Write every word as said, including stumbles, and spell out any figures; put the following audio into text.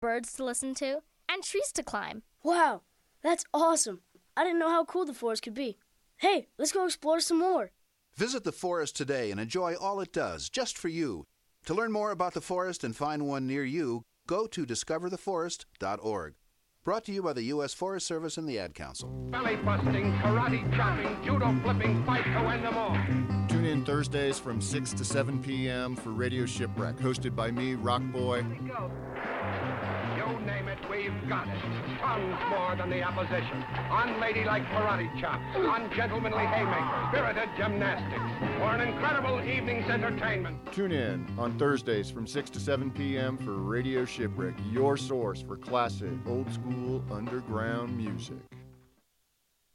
birds to listen to, and trees to climb. Wow, that's awesome. I didn't know how cool the forest could be. Hey, let's go explore some more. Visit the forest today and enjoy all it does, just for you. To learn more about the forest and find one near you, go to discover the forest dot org. Brought to you by the U S Forest Service and the Ad Council. Belly busting, karate chopping, judo flipping, fight to win them all. Tune in Thursdays from six to seven p.m. for Radio Shipwreck, hosted by me, Rock Boy. Here we go. You name it, we've got it. Tons more than the opposition. Unladylike karate chops, ungentlemanly haymakers, spirited gymnastics, or an incredible evening's entertainment. Tune in on Thursdays from six to seven p.m. for Radio Shipwreck, your source for classic, old-school, underground music.